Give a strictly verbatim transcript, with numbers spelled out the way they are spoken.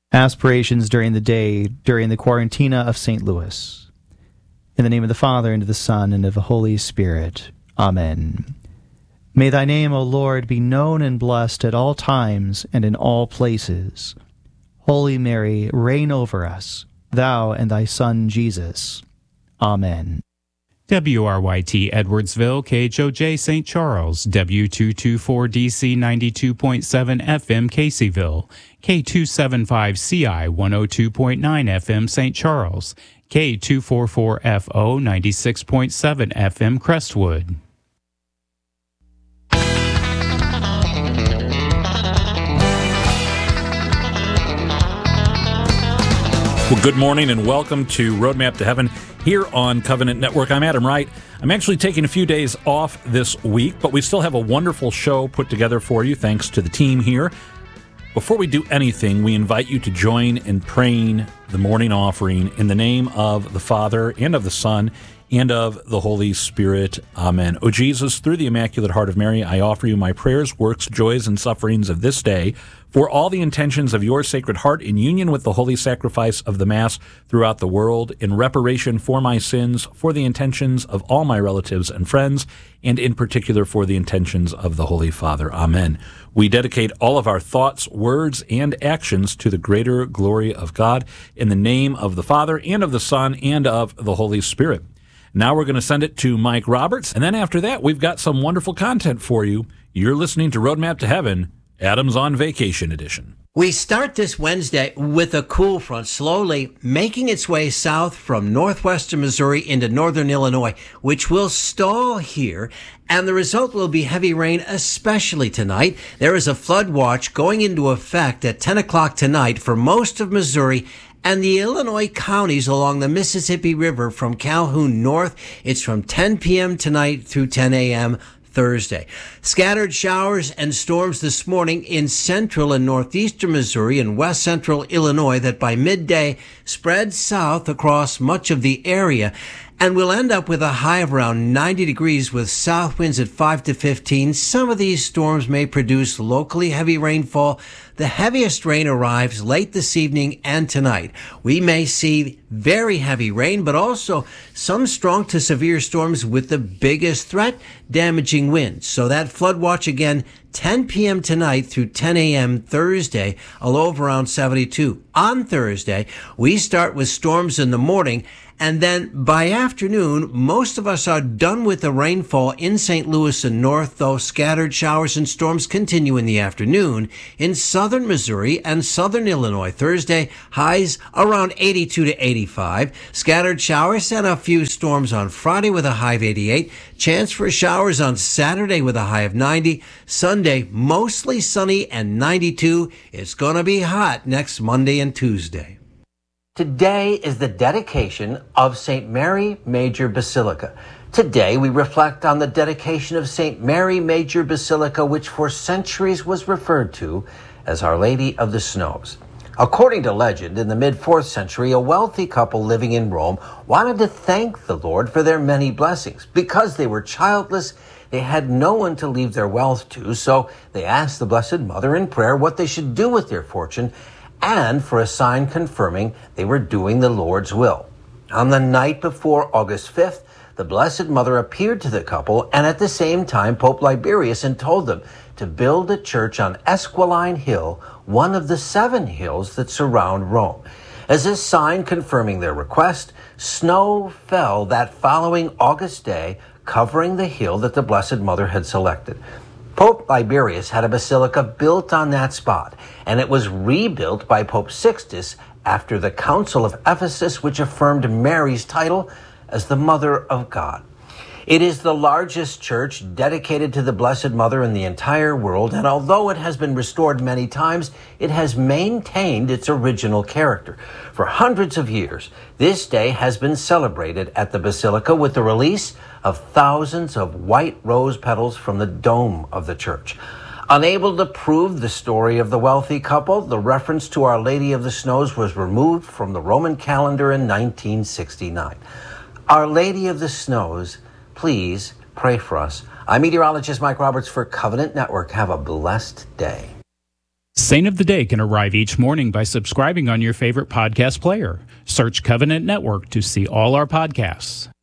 Aspirations during the day, during the Quarantina of Saint Louis. In the name of the Father, and of the Son, and of the Holy Spirit. Amen. May thy name, O Lord, be known and blessed at all times and in all places. Holy Mary, reign over us, thou and thy Son Jesus. Amen. W R Y T Edwardsville, K H O J Saint Charles, W two twenty-four D C ninety-two point seven F M Caseyville, K two seventy-five C I one oh two point nine F M Saint Charles, K two forty-four F O ninety-six point seven F M Crestwood. Well, good morning and welcome to Roadmap to Heaven here on Covenant Network. I'm Adam Wright. I'm actually taking a few days off this week, but we still have a wonderful show put together for you, thanks to the team here. Before we do anything, we invite you to join in praying the morning offering in the name of the Father and of the Son and of the Holy Spirit. Amen. O Jesus, through the Immaculate Heart of Mary, I offer you my prayers, works, joys, and sufferings of this day for all the intentions of your Sacred Heart in union with the holy sacrifice of the Mass throughout the world, in reparation for my sins, for the intentions of all my relatives and friends, and in particular for the intentions of the Holy Father. Amen. We dedicate all of our thoughts, words, and actions to the greater glory of God in the name of the Father and of the Son and of the Holy Spirit. Now we're going to send it to Mike Roberts, and then after that, we've got some wonderful content for you. You're listening to Roadmap to Heaven, Adam's on Vacation edition. We start this Wednesday with a cool front slowly making its way south from northwestern Missouri into northern Illinois, which will stall here, and the result will be heavy rain, especially tonight. There is a flood watch going into effect at ten o'clock tonight for most of Missouri and the Illinois counties along the Mississippi River from Calhoun north. It's from ten p.m. tonight through ten a.m. Thursday. Scattered showers and storms this morning in central and northeastern Missouri and west central Illinois that by midday spread south across much of the area. And we'll end up with a high of around ninety degrees with south winds at five to fifteen. Some of these storms may produce locally heavy rainfall. The heaviest rain arrives late this evening and tonight. We may see very heavy rain, but also some strong to severe storms with the biggest threat, damaging winds. So that flood watch again, ten p.m. tonight through ten a.m. Thursday, a low of around seventy-two. On Thursday, we start with storms in the morning, and then by afternoon, most of us are done with the rainfall in Saint Louis and north, though scattered showers and storms continue in the afternoon. In southern Missouri and southern Illinois, Thursday, highs around eighty-two to eighty-five. Scattered showers and a few storms on Friday with a high of eighty-eight. Chance for showers on Saturday with a high of ninety. Sunday, mostly sunny and ninety-two. It's going to be hot next Monday and Tuesday. Today is the dedication of Saint Mary Major Basilica. Today we reflect on the dedication of Saint Mary Major Basilica, which for centuries was referred to as Our Lady of the Snows. According to legend, in the mid-fourth century, a wealthy couple living in Rome wanted to thank the Lord for their many blessings. Because they were childless, they had no one to leave their wealth to, so they asked the Blessed Mother in prayer what they should do with their fortune, and for a sign confirming they were doing the Lord's will. On the night before August fifth, the Blessed Mother appeared to the couple and at the same time Pope Liberius, and told them to build a church on Esquiline Hill, one of the seven hills that surround Rome. As a sign confirming their request, snow fell that following August day, covering the hill that the Blessed Mother had selected. Pope Liberius had a basilica built on that spot, and it was rebuilt by Pope Sixtus after the Council of Ephesus, which affirmed Mary's title as the Mother of God. It is the largest church dedicated to the Blessed Mother in the entire world, and although it has been restored many times, it has maintained its original character. For hundreds of years, this day has been celebrated at the Basilica with the release of thousands of white rose petals from the dome of the church. Unable to prove the story of the wealthy couple, the reference to Our Lady of the Snows was removed from the Roman calendar in nineteen sixty-nine. Our Lady of the Snows, please pray for us. I'm meteorologist Mike Roberts for Covenant Network. Have a blessed day. Saint of the Day can arrive each morning by subscribing on your favorite podcast player. Search Covenant Network to see all our podcasts.